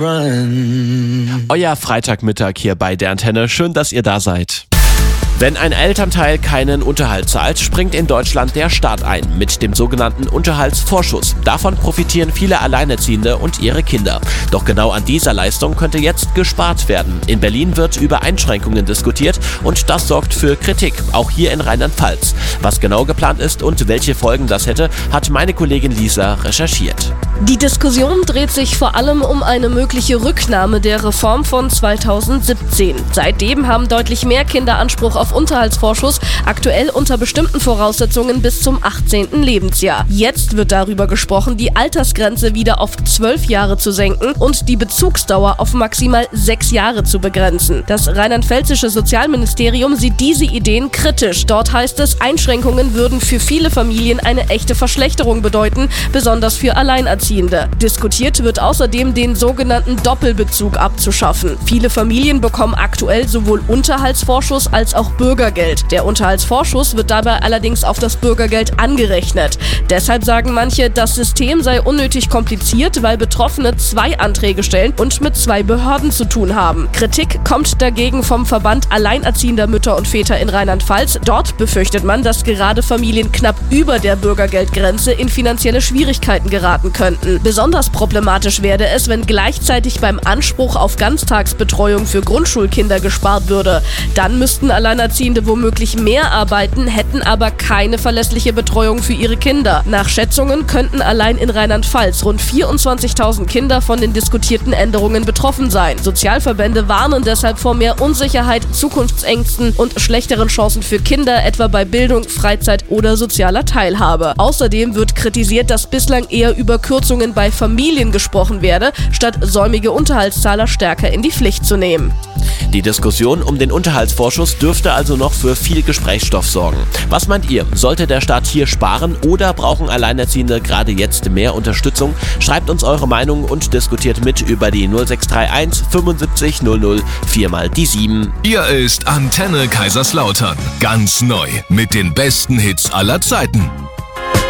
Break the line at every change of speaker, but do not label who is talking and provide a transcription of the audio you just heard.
Euer Freitagmittag hier bei der Antenne. Schön, dass ihr da seid. Wenn ein Elternteil keinen Unterhalt zahlt, springt in Deutschland der Staat ein mit dem sogenannten Unterhaltsvorschuss. Davon profitieren viele Alleinerziehende und ihre Kinder. Doch genau an dieser Leistung könnte jetzt gespart werden. In Berlin wird über Einschränkungen diskutiert und das sorgt für Kritik, auch hier in Rheinland-Pfalz. Was genau geplant ist und welche Folgen das hätte, hat meine Kollegin Lisa recherchiert.
Die Diskussion dreht sich vor allem um eine mögliche Rücknahme der Reform von 2017. Seitdem haben deutlich mehr Kinder Anspruch auf Unterhaltsvorschuss, aktuell unter bestimmten Voraussetzungen bis zum 18. Lebensjahr. Jetzt wird darüber gesprochen, die Altersgrenze wieder auf 12 Jahre zu senken und die Bezugsdauer auf maximal 6 Jahre zu begrenzen. Das rheinland-pfälzische Sozialministerium sieht diese Ideen kritisch. Dort heißt es, Einschränkungen würden für viele Familien eine echte Verschlechterung bedeuten, besonders für Alleinerziehende. Diskutiert wird außerdem, den sogenannten Doppelbezug abzuschaffen. Viele Familien bekommen aktuell sowohl Unterhaltsvorschuss als auch Bürgergeld. Der Unterhaltsvorschuss wird dabei allerdings auf das Bürgergeld angerechnet. Deshalb sagen manche, das System sei unnötig kompliziert, weil Betroffene 2 Anträge stellen und mit 2 Behörden zu tun haben. Kritik kommt dagegen vom Verband Alleinerziehender Mütter und Väter in Rheinland-Pfalz. Dort befürchtet man, dass gerade Familien knapp über der Bürgergeldgrenze in finanzielle Schwierigkeiten geraten könnten. Besonders problematisch werde es, wenn gleichzeitig beim Anspruch auf Ganztagsbetreuung für Grundschulkinder gespart würde. Dann müssten Alleinerziehende womöglich mehr arbeiten, hätten aber keine verlässliche Betreuung für ihre Kinder. Nach Schätzungen könnten allein in Rheinland-Pfalz rund 24.000 Kinder von den diskutierten Änderungen betroffen sein. Sozialverbände warnen deshalb vor mehr Unsicherheit, Zukunftsängsten und schlechteren Chancen für Kinder, etwa bei Bildung, Freizeit oder sozialer Teilhabe. Außerdem wird kritisiert, dass bislang eher über Kürzungen bei Familien gesprochen werde, statt säumige Unterhaltszahler stärker in die Pflicht zu nehmen.
Die Diskussion um den Unterhaltsvorschuss dürfte also noch für viel Gesprächsstoff sorgen. Was meint ihr? Sollte der Staat hier sparen oder brauchen Alleinerziehende gerade jetzt mehr Unterstützung? Schreibt uns eure Meinung und diskutiert mit über die 0631 75 00 4x7.
Hier ist Antenne Kaiserslautern. Ganz neu mit den besten Hits aller Zeiten.